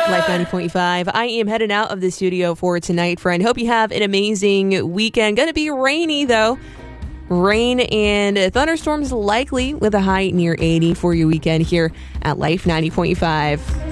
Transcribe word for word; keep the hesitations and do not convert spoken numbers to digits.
Life ninety point five. I am heading out of the studio for tonight, friend. Hope you have an amazing weekend. Going to be rainy, though. Rain and thunderstorms likely with a high near eighty for your weekend here at Life ninety point five.